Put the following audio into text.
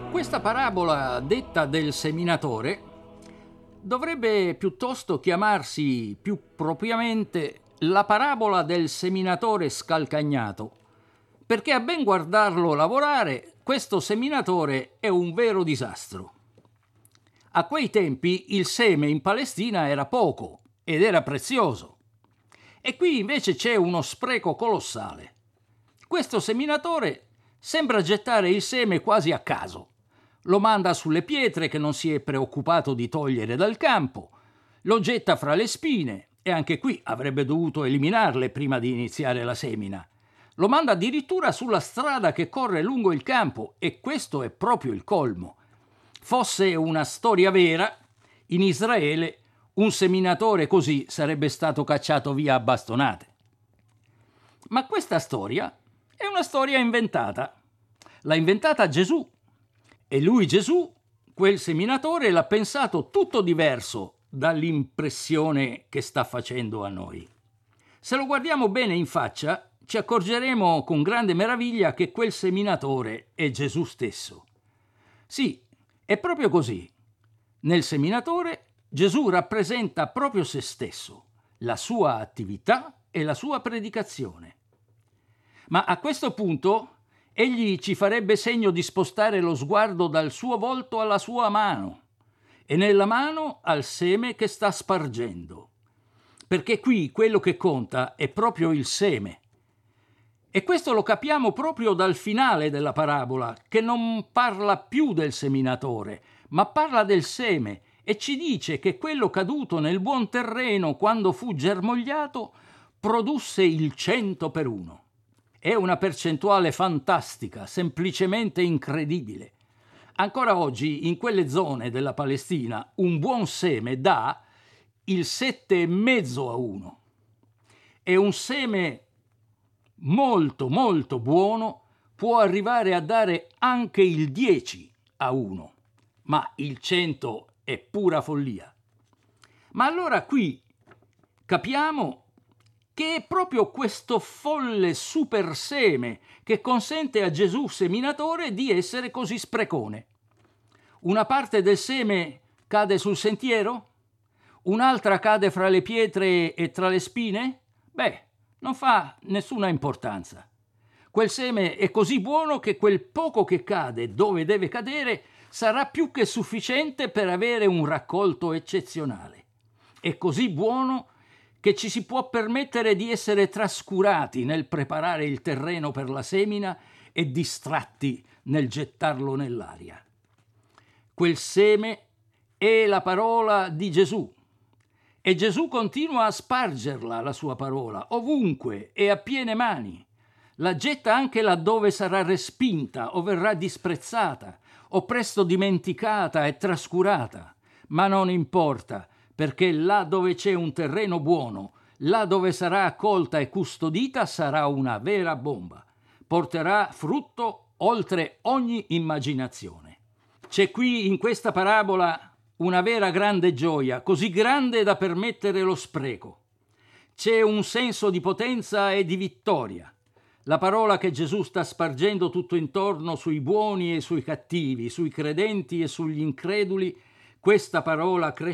Questa parabola detta del seminatore dovrebbe piuttosto chiamarsi più propriamente la parabola del seminatore scalcagnato, perché a ben guardarlo lavorare, questo seminatore è un vero disastro. A quei tempi il seme in Palestina era poco ed era prezioso. E qui invece c'è uno spreco colossale. Questo seminatore sembra gettare il seme quasi a caso. Lo manda sulle pietre che non si è preoccupato di togliere dal campo, lo getta fra le spine e anche qui avrebbe dovuto eliminarle prima di iniziare la semina. Lo manda addirittura sulla strada che corre lungo il campo e questo è proprio il colmo. Fosse una storia vera, in Israele un seminatore così sarebbe stato cacciato via a bastonate. Ma questa storia è una storia inventata. L'ha inventata Gesù. E lui, Gesù, quel seminatore, l'ha pensato tutto diverso dall'impressione che sta facendo a noi. Se lo guardiamo bene in faccia, ci accorgeremo con grande meraviglia che quel seminatore è Gesù stesso. Sì, è proprio così. Nel seminatore Gesù rappresenta proprio se stesso, la sua attività e la sua predicazione. Ma a questo punto egli ci farebbe segno di spostare lo sguardo dal suo volto alla sua mano e nella mano al seme che sta spargendo. Perché qui quello che conta è proprio il seme. E questo lo capiamo proprio dal finale della parabola, che non parla più del seminatore, ma parla del seme e ci dice che quello caduto nel buon terreno quando fu germogliato produsse il 100 per 1. È una percentuale fantastica, semplicemente incredibile. Ancora oggi in quelle zone della Palestina un buon seme dà il 7,5 a 1. E un seme molto molto buono può arrivare a dare anche il 10 a 1, ma il 100 è pura follia. Ma allora qui capiamo che è proprio questo folle super seme che consente a Gesù seminatore di essere così sprecone. Una parte del seme cade sul sentiero? Un'altra cade fra le pietre e tra le spine? Beh, non fa nessuna importanza. Quel seme è così buono che quel poco che cade dove deve cadere sarà più che sufficiente per avere un raccolto eccezionale. È così buono che ci si può permettere di essere trascurati nel preparare il terreno per la semina e distratti nel gettarlo nell'aria. Quel seme è la parola di Gesù e Gesù continua a spargerla, la sua parola, ovunque e a piene mani. La getta anche laddove sarà respinta o verrà disprezzata o presto dimenticata e trascurata, ma non importa, perché là dove c'è un terreno buono, là dove sarà accolta e custodita sarà una vera bomba. Porterà frutto oltre ogni immaginazione. C'è qui in questa parabola una vera grande gioia, così grande da permettere lo spreco. C'è un senso di potenza e di vittoria. La parola che Gesù sta spargendo tutto intorno sui buoni e sui cattivi, sui credenti e sugli increduli, questa parola cresce